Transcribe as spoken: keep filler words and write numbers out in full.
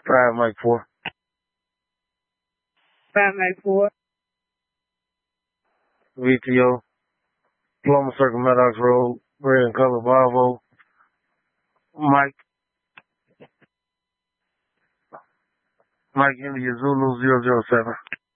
Five Mike Four. Five Mike Four. V T O. Plumber Circle, Maddox Road, red and color Volvo. Mike. Mike India Zulu zero zero seven.